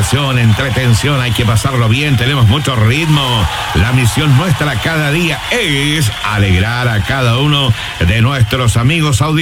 diversión, entretención, hay que pasarlo bien, tenemos mucho ritmo. La misión nuestra cada día es alegrar a cada uno de nuestros amigos auditores.